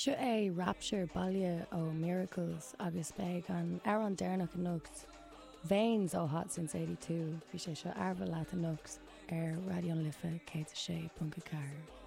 Seo é Rapture baile ó Miracles agus beag an ar an déirnach an nucht Veins ó Hot Since 82 bhí sé seo arbh leat an nucht ar Radio Lifa 106.4.